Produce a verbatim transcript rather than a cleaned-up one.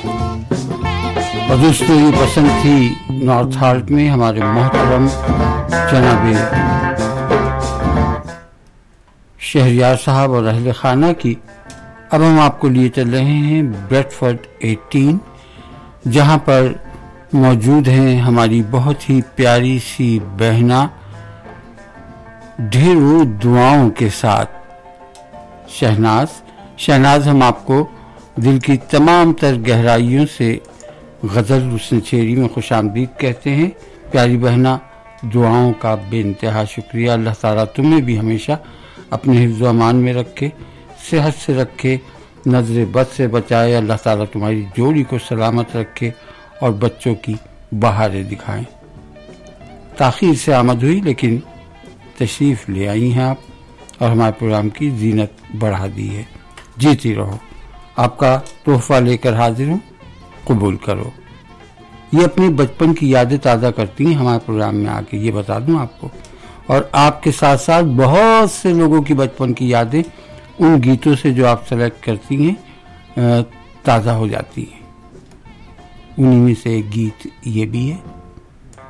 اور دوستوں یہ پسند تھی نارتھ ہالٹ میں ہمارے محترم جناب شہریار صاحب اور اہل خانہ کی. اب ہم آپ کو لیے چل رہے ہیں بریڈ فورڈ اٹھارہ، جہاں پر موجود ہیں ہماری بہت ہی پیاری سی بہنا ڈھیروں دعاؤں کے ساتھ شہناز. شہناز ہم آپ کو دل کی تمام تر گہرائیوں سے غزل حسن شعری میں خوش آمدید کہتے ہیں. پیاری بہنا دعاؤں کا بے انتہا شکریہ. اللہ تعالیٰ تمہیں بھی ہمیشہ اپنے حفظ و امان میں رکھے، صحت سے رکھے، نظر بد سے بچائے. اللہ تعالیٰ تمہاری جوڑی کو سلامت رکھے اور بچوں کی بہاریں دکھائیں. تاخیر سے آمد ہوئی لیکن تشریف لے آئی ہیں آپ اور ہمارے پروگرام کی زینت بڑھا دی ہے. جیتی رہو. آپ کا تحفہ لے کر حاضر ہوں، قبول کرو. یہ اپنی بچپن کی یادیں تازہ کرتی ہیں ہمارے پروگرام میں آ کے، یہ بتا دوں آپ کو. اور آپ کے ساتھ ساتھ بہت سے لوگوں کی بچپن کی یادیں ان گیتوں سے جو آپ سلیکٹ کرتی ہیں تازہ ہو جاتی ہیں. انہی میں سے ایک گیت یہ بھی ہے.